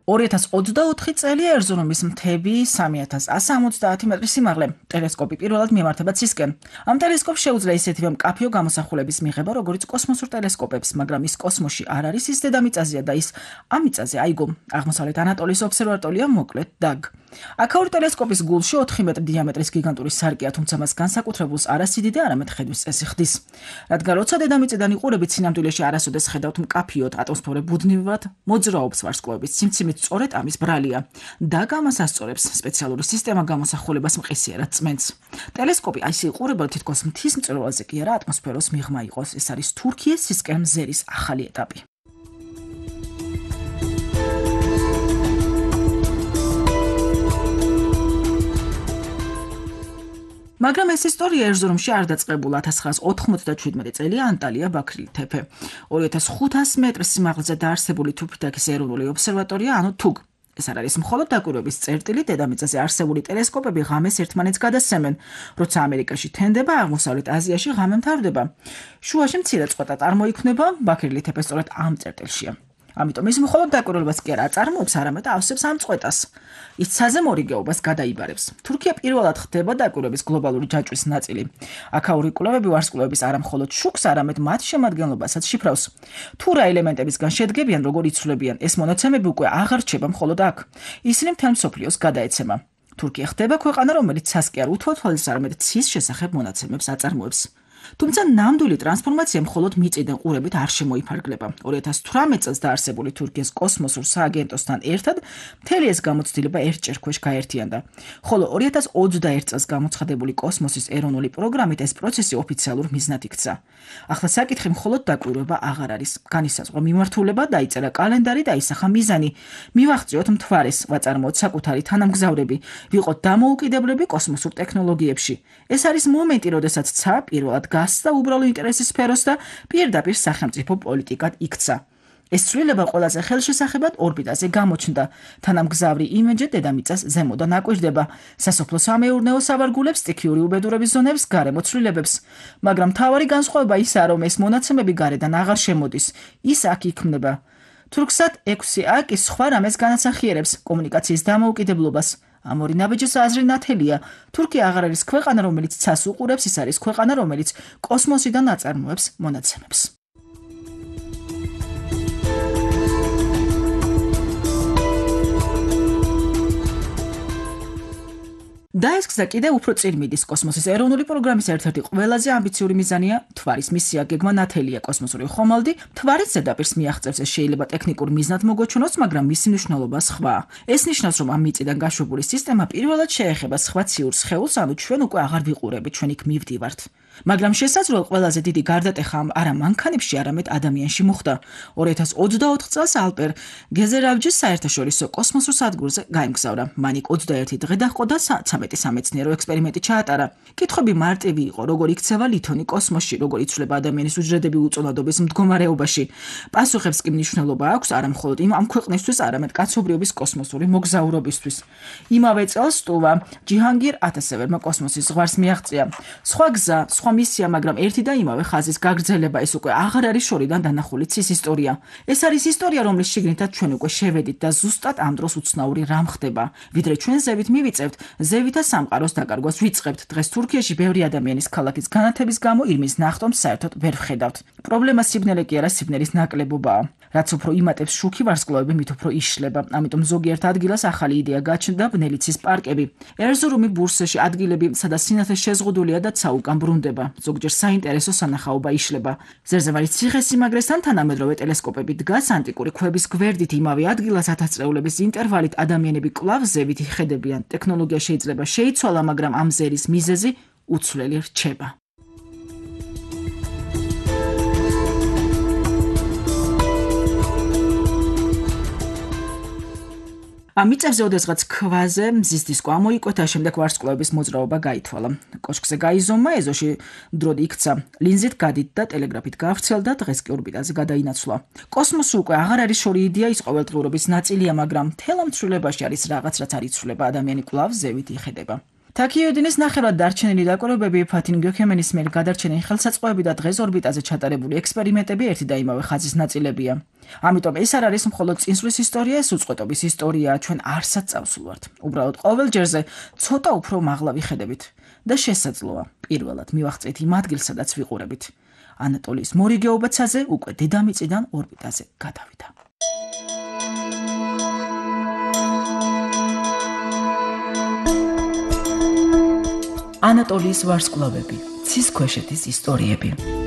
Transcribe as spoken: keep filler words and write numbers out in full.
ორი ათას ოცდაოთხი წელი ერზურუმის მთები სამი ათას ასი ოცდაათი მეტრის სიმაღლე. ტელესკოპი პირველად მიემართება ცისკენ. ამ ტელესკოპს შეუძლია ისეთივე მკაფიო გამოსახულების მიღება, როგორც კოსმოსურ ტელესკოპებს, მაგრამ ის კოსმოსში არ არის, ის დედამიწაზეა და ის ამ მიწაზე აიგო. აღმოსავლეთ ანატოლიის ობსერვატორია მოკლედ დაგ. აქაური ტელესკოპის გულში ოთხი მეტრი დიამეტრის გიგანტური სარკეა, თუმცა მას განსაკუთრებულს არა სიდიდე, არამედ ხედვის წესი ხდის. რადგან როცა დედამიწიდან იყურებით, სინამდვილეში არასოდეს ხედავთ მკაფიოდ, ატმოსფერო ბუდნივად მოძრაობს ვარსკვლავების სიმციმით, სწორედ ამის ბრალია. დაგ ამას ასწორებს, სპეციალური სისტემა გამოსახულებას მყისიერად წმენს. ტელესკოპი ისე იყურება, თითქოს მთის მწვერვალზე კი არა, ატმოსფეროს მიღმა იყოს. ეს არის თურქიის სისკენ მზერის ახალი ეტაპი. მაგრამ ეს ისტორია ერზურუმში არ დაწყებულა. ათას ცხრაას ოთხმოცდაშვიდმეტი წელია ანტალია ბაქრილი თეფე. ორი ათას ხუთას მეტრის სიმაღლეზე დაარსებული თურქეთის ეროვნული ობსერვატორია, ანუ თუგ. ეს არ არის მხოლოდ დაკვირვების წერტილი, დედამიწაზე არსებული ტელესკოპები ღამეს ერთმანეთს გადასცემენ. როცა ამერიკაში თენდება, აღმოსავლეთ აზიაში ღამე მთავრდება. შუაში მცირე წყვეტა წარმოიქმნება, ბაქრილი თეფე სწორედ ამ წერტილშია. ამიტომ ის მხოლოდ დაკვირვებას კი არა აწარმოებს, არამედ ავსებს ამ წყვეტას. ის საზემორიგეობას გადაიბარებს. თურქია პირველად ხდება დაკვირვების გლობალური ჯაჭვის ნაწილი. აქაური კვლევები ვარსკვლავების არა მხოლოდ შუქს, არამედ მათ შემადგენლობასაც შიფრავს. თუ რა ელემენტებისგან შედგებიან, როგორ იცვლებიან, ეს მონაცემები უკვე აღარ რჩება მხოლოდ აქ. ისინი მთელ მსოფლიოს გადაეცემა. თურქია ხდება ქვეყანა, რომელიც ცას კი არ უთვალთვალის, არამედ ცის შესახებ მონაცემებს აწარმოებს. თუმცა ნამდვილი ტრანსფორმაცია მხოლოდ მიწიდან ყურებით არ შემოიფარგლება. ორი ათას თვრამეტ წელს დაარსებული თურქიის კოსმოსურ სააგენტოსთან ერთად მთელი ეს გამოცდილება ერთჯერ ქვეშ გაერთიანდა. ხოლო ორი ათას ოცდაერთ წელს გამოცხადებული კოსმოსის ეროვნული პროგრამით ეს პროცესი ოფიციალურ მიზნად იქცა. ახლა საკითხი მხოლოდ დაკვირვება აღარ არის. განისაზღვრა მიმართულება, დაიწერა კალენდარი, დაისახა მიზანი. მივაღწიოთ მთვარეს, ვაწარმოოთ საკუთარი თანამგზავრები, ვიყოთ დამოუკიდებლები კოსმოსურ ტექნოლოგიებში. ეს არის მომენტი, როდესაც ცა პირველად გასცდა უბრალო ინტერესის სფეროს და პირდაპირ სახელმწიფო პოლიტიკად იქცა. ეს ცვლილება ყველაზე ხელშესახებად ორბიტაზე გამოჩნდა. თანამგზავრი იმეჯი დედამიწას ზემოდან აკვირდება. სასოფლო-სამეურნეო სავარგულებს, სტიქიური უბედურების ზონებს, გარემო ცვლილებებს. მაგრამ მთავარი განსხვავება ისაა, რომ ეს მონაცემები გარედან აღარ შემოდის. ის აქ იქმნება. თურქსატ ექვსი ა კი სხვა რამეს განასახიერებს, კომუნიკაციის დამოუკიდებლობას. ამ ორი ნაბიჯის აზრი ნათელია. თურქია აღარ არის ქვეყანა, რომელიც ცას უყურებს, ის არის ქვეყანა, რომელიც კოსმოსიდან აწარმოებს მონაცემებს. დაესკსა კიდევ უფრო წინ მიდის. კოსმოსის ეროვნული პროგრამის ერთ-ერთი ყველაზე ამბიციური მიზანია მთვარის მისია. გეგმა ნათელია, კოსმოსური ხომალდი მთვარის ზედაპირს მიაღწევს. ეს შეიძლება ტექნიკურ მიზნად მოგოჩვენოს, მაგრამ მისი მნიშვნელობა სხვაა. ეს ნიშნავს, რომ ამ მიწიდან გაშვებული სისტემა პირველად შეეხება სხვა ციურ სხეულს, ანუ ჩვენ უკვე აღარ ვიყურებით, ჩვენ იქ მივდივართ. მაგრამ შესაძლოა ყველაზე დიდი გარდატეხა არა მანქანებში, არამედ ადამიანში მოხდა. ორი ათას ოცდაოთხ წელს ალპერ გეზერავჯის საერთაშორისო კოსმოსურ სადგურზე გაემგზავრა. მან იქ ოცდაერთი დღე დაჰყო და ცამეტი სამეცნიერო ექსპერიმენტი ჩაატარა. კითხვები მარტივი იყო, როგორ იქცევა ლითონი კოსმოსში, როგორ იცვლება ადამიანის უჯრედები უწონადობის მდგომარეობაში. პასუხებს კი მნიშვნელობა აქვს არა მხოლოდ იმ ამ ქვეყნისთვის, არამედ კაცობრიობის კოსმოსური მოგზაურობისთვის. იმავე წელს სტუვა ჯიჰანგირ ათასევერმა კოსმოსის ზღვარს მიაღწია. სხვა გზა, სხვა მისია, მაგრამ ერთი და იმავე ხაზის გაგრძელება. ეს უკვე აღარ არის შორიდან დანახული ცის ისტორია. ეს არის ისტორია, რომლის შიგნითაც ჩვენ უკვე შევედით და ზუსტად ამ დროს უცნაური რამ ხდება. ვიდრე ჩვენ ზევით მივიწევთ, ზევითა სამყაროს დაკარგვას ვიწყებთ. დღეს თურქიაში ბევრი ადამიანის ქალაქის განათების გამო ირმის ნახტომს საერთოდ ვერ ვხედავთ. პრობლემა სიბნელე კი არა, სიბნელის ნაკლებობაა. რაც უფრო იმატებს შუქი ვარსკვლავები, მით უფრო იშლება. ამიტომ ზოგიერთ ადგილას ახალი იდეა გაჩნდა, ბნელიცის პარკები. ერზურუმი ბურსაში ადგილები, სადაც სინათლე შეზღუდულია და ცა უკან ბრუნდება. ზოგჯერ საინტერესო სანახაობა იშლება. ზერზევანის ციხესიმაგრესთან თანამედროვე ტელესკოპები დგას ანტიკური ქვების გვერდით. იმავე ადგილას ათასწლეულების ინტერვალით ადამიანები კვლავ ზევით იხედებიან. ტექნოლოგია შეიძლება შეიცვალა, მაგრამ ამ ზერის მიზეზი უცვლელი რჩება. ამ მიწებზე ოდესღაც ქვაზე მზის დისკო ამოიკვეთა, შემდეგ ვარსკვლავების მოძრაობა გაითვალა. კოშკზე გაიზომა, ეზოში დროდი იქცა, ლინზით გადით და ტელეგრაფით გავრცელდა, დღეს კი ორბიტაზე გადაინაცვლა. კოსმოსი უკვე აღარ არის შორი იდეა, ის ყოველდღიურობის ნაწილია, მაგრამ მთელ ამ ცვლილებაში არის რაღაც, რაც არ იცვლება, ადამიანი კვლავ ზევით იხედება. თაქიოედინის ნახევრად დარჩენილი დაკვირვებები ფათინ გიოქემენის მიერ გადარჩენილი ხელსაწყოები და დღეს ორბიტაზე ჩატარებული ექსპერიმენტები ერთი და იმავე ხაზის ნაწილებია. ამიტომ ეს არ არის მხოლოდ წინსვლის ისტორია, ეს უწყვეტობის ისტორიაა, ჩვენ არსად წავსულ ვართ. უბრალოდ ყოველ ჯერზე ცოტა უფრო მაღლა ვიხედებით და შესაძლოა პირველად მივახწევთ იმ ადგილს, სადაც ვიყურებით. ანატოლიის მორიგეობაცაზე უკვე დედამიწიდან ორბიტაზე გადავიდა. ანატოლიის ვარსკვლავები, ცის ქვეშეთის ისტორიები.